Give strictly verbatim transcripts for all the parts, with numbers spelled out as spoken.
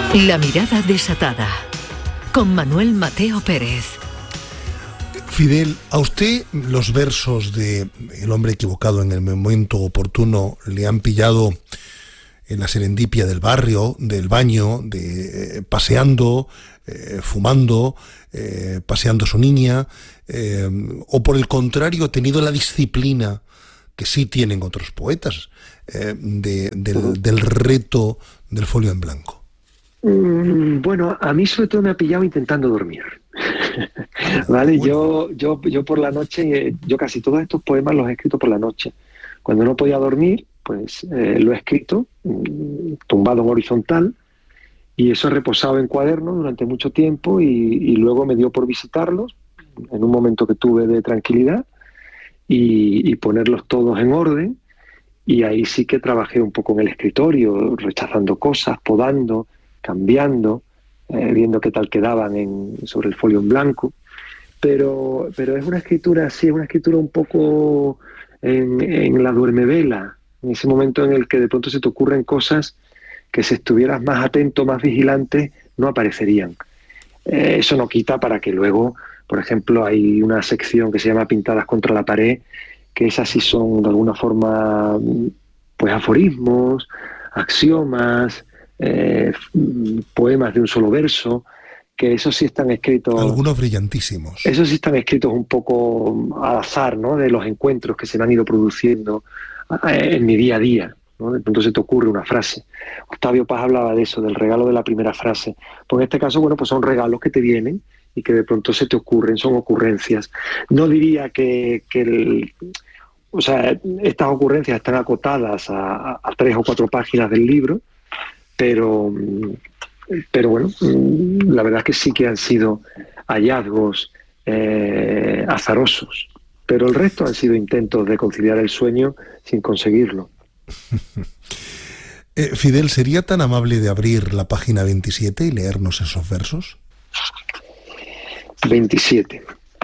La mirada desatada, con Manuel Mateo Pérez. Fidel, ¿a usted los versos de El hombre equivocado en el momento oportuno le han pillado en la serendipia del barrio, del baño, de eh, paseando, eh, fumando, eh, paseando a su niña, eh, o por el contrario ha tenido la disciplina que sí tienen otros poetas, eh, de, del, del reto del folio en blanco? Mm, bueno, a mí sobre todo me ha pillado intentando dormir. Vale, yo, yo, yo por la noche, yo casi todos estos poemas los he escrito por la noche. Cuando no podía dormir, pues eh, lo he escrito mm, tumbado en horizontal, y eso he reposado en cuaderno durante mucho tiempo, y, y luego me dio por visitarlos en un momento que tuve de tranquilidad y, y ponerlos todos en orden, y ahí sí que trabajé un poco en el escritorio, rechazando cosas, podando, cambiando, eh, viendo qué tal quedaban en, sobre el folio en blanco, pero, pero es una escritura, sí, es una escritura un poco en, en la duermevela, en ese momento en el que de pronto se te ocurren cosas que si estuvieras más atento, más vigilante, no aparecerían. Eh, eso no quita para que luego, por ejemplo, hay una sección que se llama Pintadas contra la pared, que esas sí son de alguna forma pues aforismos, axiomas, Eh, poemas de un solo verso, que esos sí están escritos... Algunos brillantísimos. Esos sí están escritos un poco al azar, ¿no? De los encuentros que se me han ido produciendo en mi día a día, ¿no? De pronto se te ocurre una frase. Octavio Paz hablaba de eso, del regalo de la primera frase. Pues en este caso, bueno, pues son regalos que te vienen y que de pronto se te ocurren, son ocurrencias. No diría que, que el... O sea, estas ocurrencias están acotadas a, a tres o cuatro páginas del libro, Pero, pero bueno, la verdad es que sí que han sido hallazgos eh, azarosos, pero el resto han sido intentos de conciliar el sueño sin conseguirlo. eh, Fidel, ¿sería tan amable de abrir la página veintisiete y leernos esos versos? veintisiete.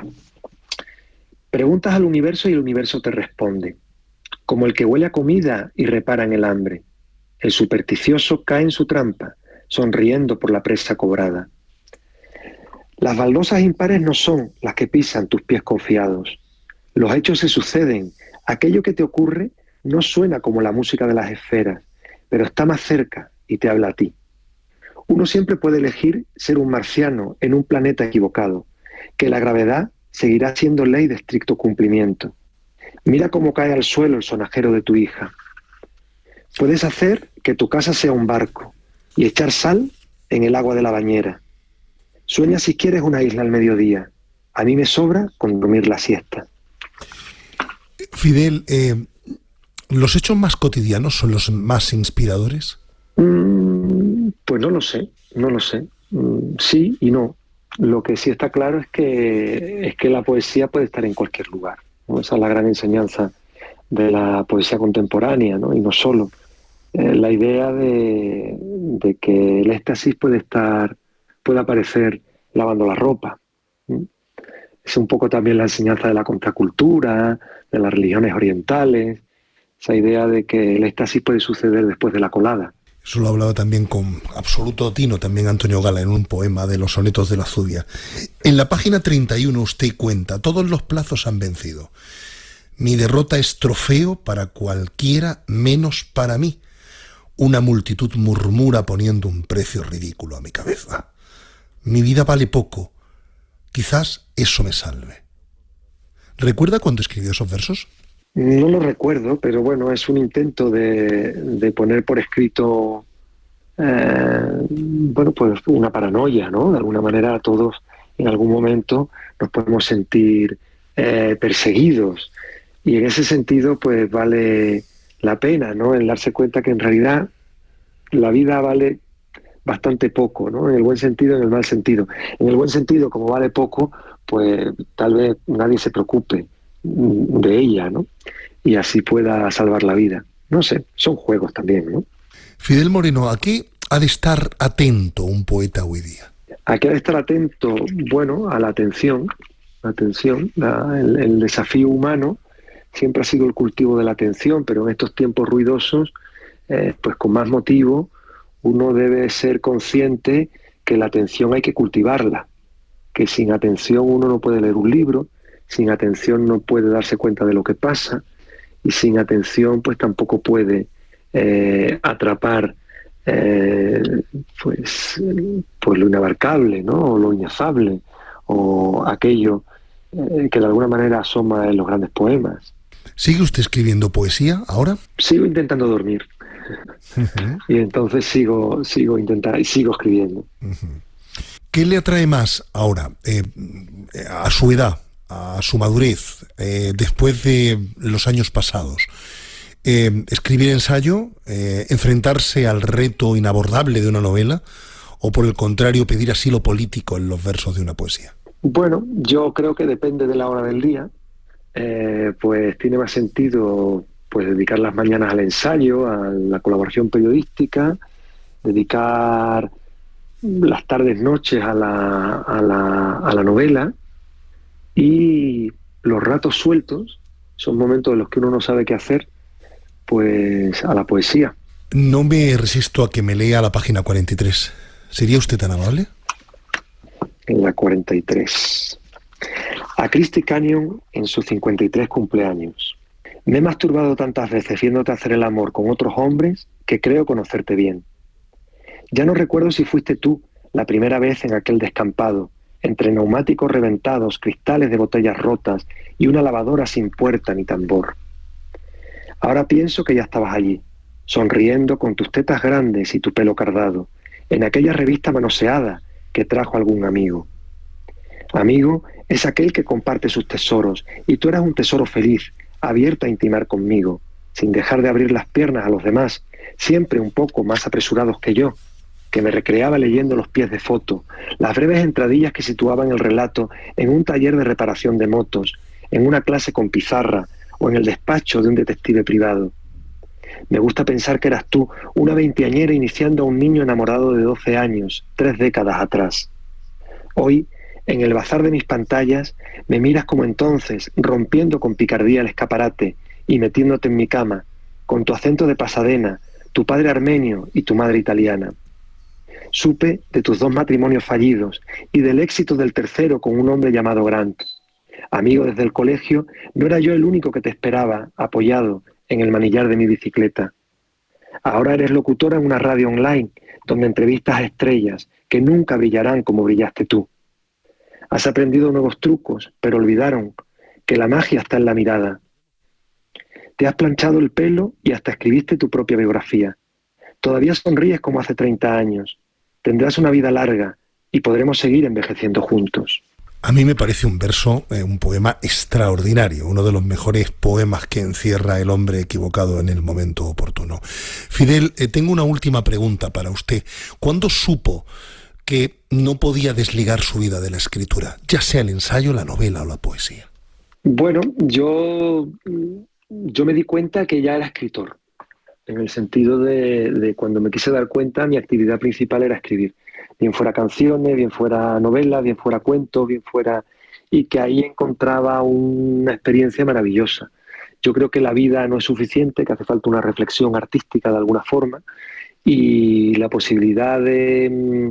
Preguntas al universo y el universo te responde, como el que huele a comida y repara en el hambre. El supersticioso cae en su trampa, sonriendo por la presa cobrada. Las baldosas impares no son las que pisan tus pies confiados. Los hechos se suceden. Aquello que te ocurre no suena como la música de las esferas, pero está más cerca y te habla a ti. Uno siempre puede elegir ser un marciano en un planeta equivocado, que la gravedad seguirá siendo ley de estricto cumplimiento. Mira cómo cae al suelo el sonajero de tu hija. Puedes hacer que tu casa sea un barco y echar sal en el agua de la bañera. Sueña si quieres una isla al mediodía. A mí me sobra con dormir la siesta. Fidel, eh, ¿los hechos más cotidianos son los más inspiradores? Mm, pues no lo sé, no lo sé. Mm, sí y no. Lo que sí está claro es que, es que la poesía puede estar en cualquier lugar, ¿no? Esa es la gran enseñanza de la poesía contemporánea, ¿no? Y no solo. Eh, la idea de, de que el éxtasis puede estar, puede aparecer lavando la ropa. ¿Mm? Es un poco también la enseñanza de la contracultura, de las religiones orientales, esa idea de que el éxtasis puede suceder después de la colada. Eso lo hablaba también con absoluto tino también Antonio Gala en un poema de los sonetos de la Zudia. En la página treinta y uno usted cuenta, todos los plazos han vencido. Mi derrota es trofeo para cualquiera menos para mí. Una multitud murmura poniendo un precio ridículo a mi cabeza. Mi vida vale poco. Quizás eso me salve. ¿Recuerda cuándo escribió esos versos? No lo recuerdo, pero bueno, es un intento de, de poner por escrito eh, bueno, pues una paranoia, ¿no? De alguna manera todos en algún momento nos podemos sentir eh, perseguidos. Y en ese sentido, pues vale la pena, ¿no? El darse cuenta que en realidad la vida vale bastante poco, ¿no? En el buen sentido, en el mal sentido. En el buen sentido, como vale poco, pues tal vez nadie se preocupe de ella, ¿no? Y así pueda salvar la vida. No sé, son juegos también, ¿no? Fidel Moreno, ¿a qué ha de estar atento un poeta hoy día? ¿A qué ha de estar atento? Bueno, a la atención, la atención, la, el, el desafío humano siempre ha sido el cultivo de la atención, pero en estos tiempos ruidosos, eh, pues con más motivo, uno debe ser consciente que la atención hay que cultivarla, que sin atención uno no puede leer un libro, sin atención no puede darse cuenta de lo que pasa, y sin atención pues tampoco puede eh, atrapar eh, pues, pues lo inabarcable, ¿no? O lo inefable, o aquello eh, que de alguna manera asoma en los grandes poemas. ¿Sigue usted escribiendo poesía ahora? Sigo intentando dormir. Uh-huh. Y entonces sigo, sigo intentando y sigo escribiendo. Uh-huh. ¿Qué le atrae más ahora, eh, a su edad, a su madurez, eh, después de los años pasados? Eh, ¿Escribir ensayo, eh, enfrentarse al reto inabordable de una novela, o por el contrario pedir asilo político en los versos de una poesía? Bueno, yo creo que depende de la hora del día. Eh, pues tiene más sentido pues dedicar las mañanas al ensayo, a la colaboración periodística, dedicar las tardes, noches a la, a la, a la novela, y los ratos sueltos son momentos en los que uno no sabe qué hacer, pues a la poesía. No me resisto a que me lea la página cuarenta y tres. ¿Sería usted tan amable? En la cuarenta y tres. A Christy Canyon en sus cincuenta y tres cumpleaños. Me he masturbado tantas veces viéndote hacer el amor con otros hombres que creo conocerte bien. Ya no recuerdo si fuiste tú la primera vez en aquel descampado, entre neumáticos reventados, cristales de botellas rotas y una lavadora sin puerta ni tambor. Ahora pienso que ya estabas allí, sonriendo con tus tetas grandes y tu pelo cardado, en aquella revista manoseada que trajo algún amigo. Amigo es aquel que comparte sus tesoros, y tú eras un tesoro feliz, abierta a intimar conmigo, sin dejar de abrir las piernas a los demás, siempre un poco más apresurados que yo, que me recreaba leyendo los pies de foto, las breves entradillas que situaban el relato en un taller de reparación de motos, en una clase con pizarra o en el despacho de un detective privado. Me gusta pensar que eras tú, una veinteañera iniciando a un niño enamorado de doce años, tres décadas atrás. Hoy, en el bazar de mis pantallas, me miras como entonces, rompiendo con picardía el escaparate y metiéndote en mi cama, con tu acento de Pasadena, tu padre armenio y tu madre italiana. Supe de tus dos matrimonios fallidos y del éxito del tercero con un hombre llamado Grant. Amigo desde el colegio, no era yo el único que te esperaba, apoyado en el manillar de mi bicicleta. Ahora eres locutora en una radio online, donde entrevistas a estrellas que nunca brillarán como brillaste tú. Has aprendido nuevos trucos, pero olvidaron que la magia está en la mirada. Te has planchado el pelo y hasta escribiste tu propia biografía. Todavía sonríes como hace treinta años. Tendrás una vida larga y podremos seguir envejeciendo juntos. A mí me parece un verso, eh, un poema extraordinario, uno de los mejores poemas que encierra El hombre equivocado en el momento oportuno. Fidel, eh, tengo una última pregunta para usted. ¿Cuándo supo que no podía desligar su vida de la escritura, ya sea el ensayo, la novela o la poesía? Bueno, yo, yo me di cuenta que ya era escritor, en el sentido de, de cuando me quise dar cuenta, mi actividad principal era escribir. Bien fuera canciones, bien fuera novelas, bien fuera cuentos, bien fuera... y que ahí encontraba una experiencia maravillosa. Yo creo que la vida no es suficiente, que hace falta una reflexión artística de alguna forma, y la posibilidad de,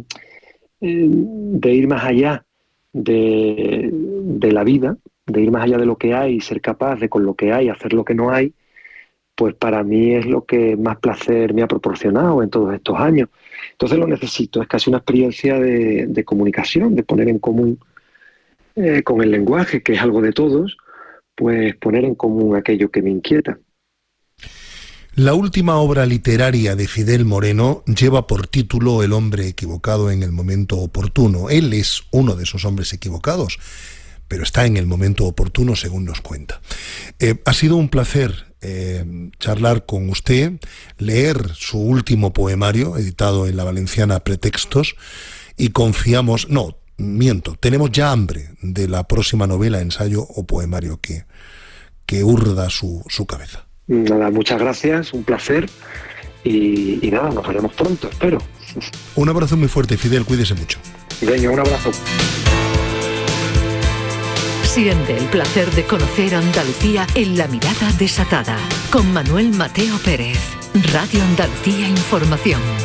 de ir más allá de, de la vida, de ir más allá de lo que hay y ser capaz de con lo que hay hacer lo que no hay, pues para mí es lo que más placer me ha proporcionado en todos estos años. Entonces lo necesito, es casi una experiencia de, de comunicación, de poner en común eh, con el lenguaje, que es algo de todos, pues poner en común aquello que me inquieta. La última obra literaria de Fidel Moreno lleva por título El hombre equivocado en el momento oportuno. Él es uno de esos hombres equivocados, pero está en el momento oportuno, según nos cuenta. Eh, ha sido un placer eh, charlar con usted, leer su último poemario, editado en La Valenciana Pretextos, y confiamos, no, miento, tenemos ya hambre de la próxima novela, ensayo o poemario que, que urda su, su cabeza. Nada, muchas gracias, un placer, y, y nada, nos veremos pronto, espero. Un abrazo muy fuerte, Fidel, cuídese mucho. Venga, un abrazo. Siente el placer de conocer Andalucía en La Mirada Desatada, con Manuel Mateo Pérez. Radio Andalucía Información.